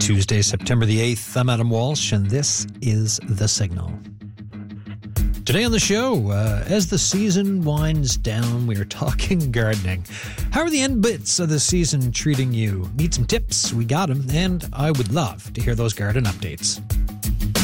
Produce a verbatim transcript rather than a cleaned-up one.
Tuesday, September the eighth. I'm Adam Walsh, and this is The Signal. Today on the show, uh, as the season winds down, we are talking gardening. How are the end bits of the season treating you? Need some tips? We got them, and I would love to hear those garden updates.